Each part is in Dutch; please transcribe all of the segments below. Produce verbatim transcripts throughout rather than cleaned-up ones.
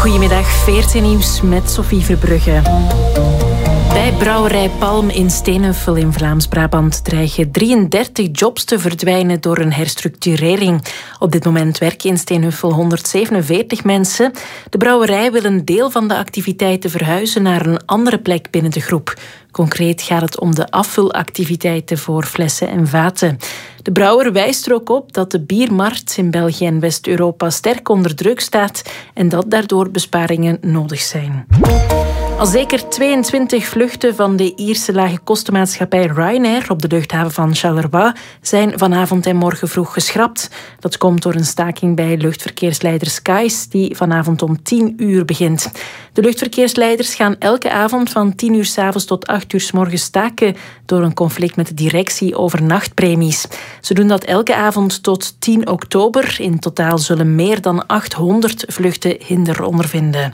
Goedemiddag, veertien nieuws met Sophie Verbrugge. Bij brouwerij Palm in Steenhuffel in Vlaams-Brabant dreigen drieëndertig jobs te verdwijnen door een herstructurering. Op dit moment werken in Steenhuffel honderdzevenenveertig mensen. De brouwerij wil een deel van de activiteiten verhuizen naar een andere plek binnen de groep. Concreet gaat het om de afvulactiviteiten voor flessen en vaten. De brouwer wijst er ook op dat de biermarkt in België en West-Europa sterk onder druk staat en dat daardoor besparingen nodig zijn. Al zeker tweeëntwintig vluchten van de Ierse lage kostenmaatschappij Ryanair op de luchthaven van Charleroi zijn vanavond en morgen vroeg geschrapt. Dat komt door een staking bij luchtverkeersleider Skies die vanavond om tien uur begint. De luchtverkeersleiders gaan elke avond van tien uur 's avonds tot acht uur 's morgens staken door een conflict met de directie over nachtpremies. Ze doen dat elke avond tot tien oktober. In totaal zullen meer dan achthonderd vluchten hinder ondervinden.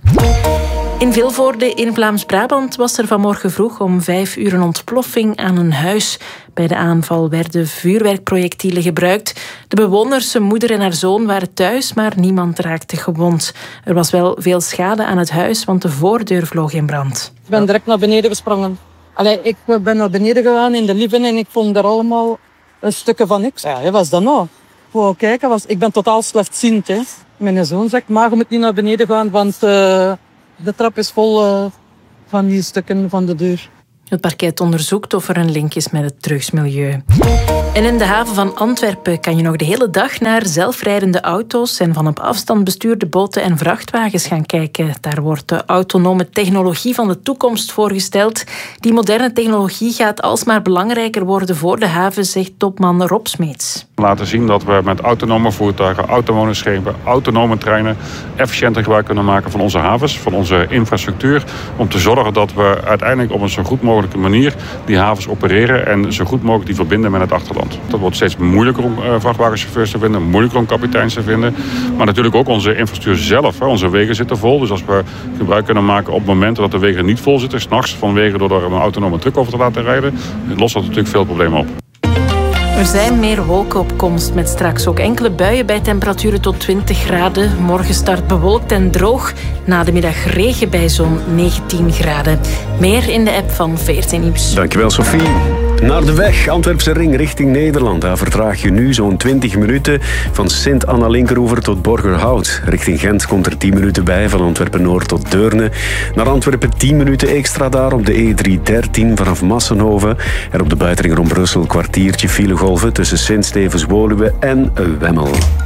In Vilvoorde in Vlaams-Brabant was er vanmorgen vroeg om vijf uur een ontploffing aan een huis. Bij de aanval werden vuurwerkprojectielen gebruikt. De bewoners, zijn moeder en haar zoon, waren thuis, maar niemand raakte gewond. Er was wel veel schade aan het huis, want de voordeur vloog in brand. Ik ben direct naar beneden gesprongen. Allee, ik ben naar beneden gegaan in de living en ik vond er allemaal een stukken van niks. Ja, wat was dat nou? Wow, kijken, was, ik ben totaal slechtziend. Hè. Mijn zoon zegt, maar je moet niet naar beneden gaan, want uh, de trap is vol uh, van die stukken van de deur. Het parket onderzoekt of er een link is met het drugsmilieu. En in de haven van Antwerpen kan je nog de hele dag naar zelfrijdende auto's en van op afstand bestuurde boten en vrachtwagens gaan kijken. Daar wordt de autonome technologie van de toekomst voorgesteld. Die moderne technologie gaat alsmaar belangrijker worden voor de haven, zegt topman Rob Smeets. Laten zien dat we met autonome voertuigen, autonome schepen, autonome treinen efficiënter gebruik kunnen maken van onze havens, van onze infrastructuur, om te zorgen dat we uiteindelijk op een zo goed mogelijke manier die havens opereren en zo goed mogelijk die verbinden met het achterland. Dat wordt steeds moeilijker om uh, vrachtwagenchauffeurs te vinden, moeilijker om kapiteins te vinden, maar natuurlijk ook onze infrastructuur zelf. Hè. Onze wegen zitten vol, dus als we gebruik kunnen maken op momenten dat de wegen niet vol zitten, 's nachts vanwege door er een autonome truck over te laten rijden, lost dat natuurlijk veel problemen op. Er zijn meer wolken op komst met straks ook enkele buien bij temperaturen tot twintig graden. Morgen start bewolkt en droog. Na de middag regen bij zo'n negentien graden. Meer in de app van veertien nieuws. Dankjewel, Sophie. Naar de weg, Antwerpse ring richting Nederland. Daar vertraag je nu zo'n twintig minuten van Sint-Anna-Linkeroever tot Borgerhout. Richting Gent komt er tien minuten bij, van Antwerpen-Noord tot Deurne. Naar Antwerpen tien minuten extra daar op de E driehonderddertien vanaf Massenhoven. En op de buitenring rond Brussel kwartiertje filegolven tussen Sint-Stevens-Woluwe en Wemmel.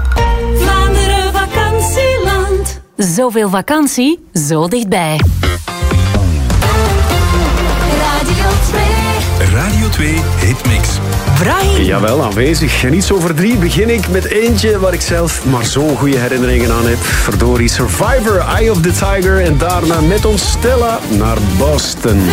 Vlaanderen vakantieland. Zoveel vakantie, zo dichtbij. Radio twee. Radio twee Hitmix. Brian. Jawel, aanwezig. En iets over drie begin ik met eentje waar ik zelf maar zo'n goede herinneringen aan heb. Verdorie, Survivor, Eye of the Tiger. En daarna met ons Stella naar Boston.